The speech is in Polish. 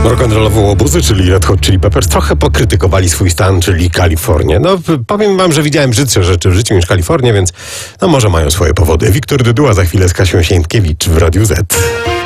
Rock'n'rollowe łobuzy, czyli Red Hot Chili Peppers, trochę pokrytykowali swój stan, czyli Kalifornię. No, powiem wam, że widziałem brzydsze rzeczy w życiu niż Kalifornię, więc no może mają swoje powody. Wiktor Dyduła za chwilę z Kasią Sienkiewicz w Radiu Z.